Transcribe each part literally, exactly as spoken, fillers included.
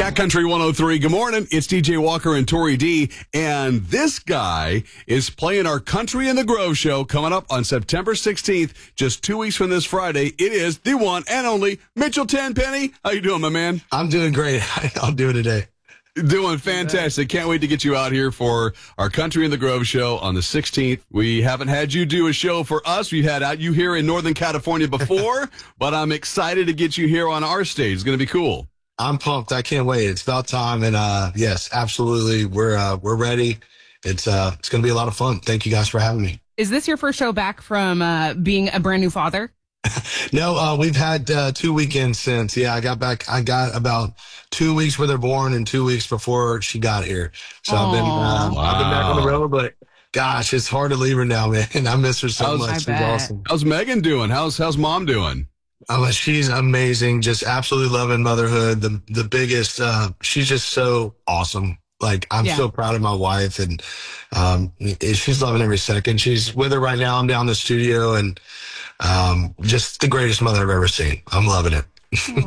Cat Country one oh three. Good morning. It's D J Walker and Tori D. And this guy is playing our Country in the Grove show coming up on September sixteenth, just two weeks from this Friday. It is the one and only Mitchell Tenpenny. How you doing, my man? I'm doing great. I'll do it today. Doing fantastic. Can't wait to get you out here for our Country in the Grove show on the sixteenth. We haven't had you do a show for us. We've had out you here in Northern California before, but I'm excited to get you here on our stage. It's going to be cool. I'm pumped. I can't wait. It's about time. And uh, yes, absolutely. We're uh, we're ready. It's uh, it's going to be a lot of fun. Thank you guys for having me. Is this your first show back from uh, being a brand new father? No, uh, we've had uh, two weekends since. Yeah, I got back. I got about two weeks where they're born and two weeks before she got here. So I've been uh, wow. I've been back on the road, but gosh, it's hard to leave her now, man. I miss her so how's, much. She's awesome. How's Megan doing? How's how's mom doing? Oh, she's amazing. Just absolutely loving motherhood. The the biggest. Uh, she's just so awesome. Like I'm yeah. so proud of my wife, and um, she's loving every second. She's with her right now. I'm down in the studio, and um, just the greatest mother I've ever seen. I'm loving it.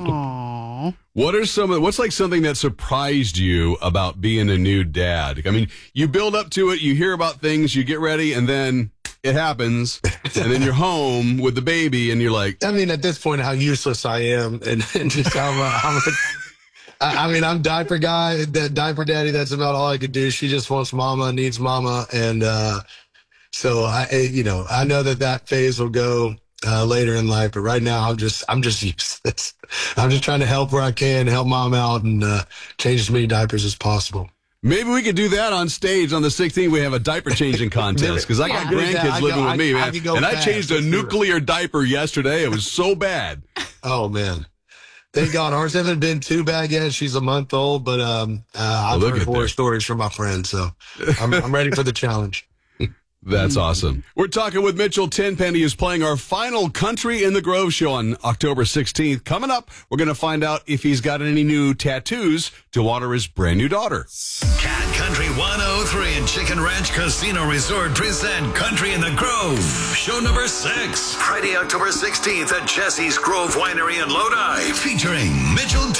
Aww. What are some of what's like something that surprised you about being a new dad? I mean, you build up to it, you hear about things, you get ready, and then it happens, and then you're home with the baby, and you're like, I mean, at this point, how useless I am, and, and just how uh, I'm like, I, I mean, I'm diaper guy, that diaper daddy. That's about all I could do. She just wants mama, needs mama, and uh, so I, you know, I know that that phase will go uh, later in life, but right now, I'm just, I'm just useless. I'm just trying to help where I can, help mom out, and uh, change as many diapers as possible. maybe we could do that on stage on the sixteenth. We have a diaper changing contest because I got Yeah. grandkids I living go- with me, I- man. I could go and I fast. changed a Let's do it. nuclear diaper yesterday. It was so bad. Oh man. Thank God ours hasn't been too bad yet. She's a month old, but um, uh, I've Well, look heard at horror that. stories from my friends, so I'm, I'm ready for the challenge. That's awesome. We're talking with Mitchell Tenpenny, who's playing our final Country in the Grove show on October sixteenth. Coming up, we're going to find out if he's got any new tattoos to honor his brand new daughter. Cat Country one oh three and Chicken Ranch Casino Resort present Country in the Grove, show number six. Friday, October sixteenth at Jesse's Grove Winery in Lodi, featuring Mitchell